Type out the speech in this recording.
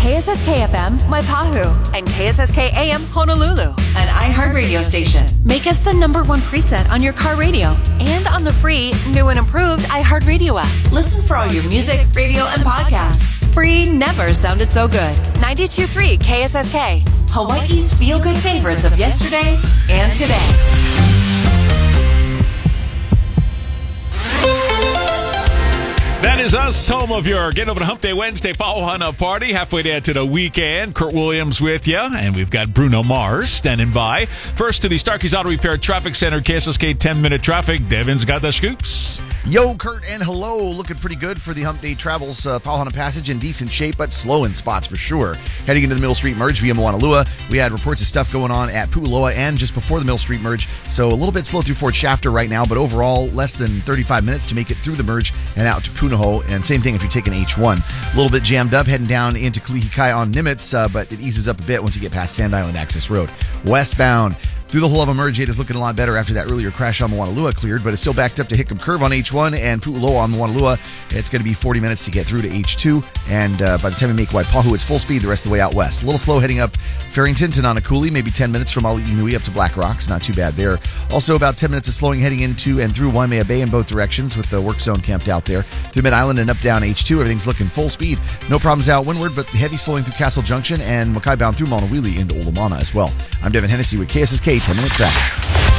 KSSK FM, Waipahu, and KSSK AM, Honolulu, an iHeartRadio station. Make us the #1 preset on your car radio and on the free, new and improved iHeartRadio app. Listen for all your music, radio, and podcasts. Free never sounded so good. 92.3 KSSK, Hawaii's feel-good favorites of yesterday and today. That is us, home of your Get Over to Hump Day Wednesday Pauhana party. Halfway there to the weekend. Kurt Williams with you, and we've got Bruno Mars standing by. First to the Starkey's Auto Repair Traffic Center, KSSK 10-minute traffic. Devin's got the scoops. Yo, Kurt, and hello. Looking pretty good for the Hump Day travels. Pauhana Passage in decent shape, but slow in spots for sure. Heading into the Middle Street Merge via Moanalua, we had reports of stuff going on at Pu'uloa and just before the Middle Street Merge, so a little bit slow through Fort Shafter right now, but overall less than 35 minutes to make it through the Merge and out to Punahou, and same thing if you take an H1. A little bit jammed up heading down into Kalihikai on Nimitz, but it eases up a bit once you get past Sand Island Access Road. Westbound through the whole of Merge, it is looking a lot better after that earlier crash on Moanalua cleared, but it's still backed up to Hickam Curve on H1 and Pu'uloa on Moanalua. It's going to be 40 minutes to get through to H2, and by the time we make Waipahu, it's full speed the rest of the way out west. A little slow heading up Farrington to Nanakuli, maybe 10 minutes from Ali'inui up to Black Rocks. Not too bad there. Also about 10 minutes of slowing heading into and through Waimea Bay in both directions with the work zone camped out there. Through Mid-Island and up down H2, everything's looking full speed. No problems out windward, but heavy slowing through Castle Junction and Mackay bound through Maunawili into Olamana as well. I'm Devin Hennessy with KSSK 10-Minute Traffic.